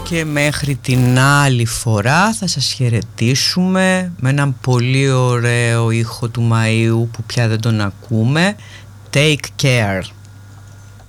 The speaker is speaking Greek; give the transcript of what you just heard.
και μέχρι την άλλη φορά θα σας χαιρετήσουμε με έναν πολύ ωραίο ήχο του Μαΐου που πια δεν τον ακούμε. Take care.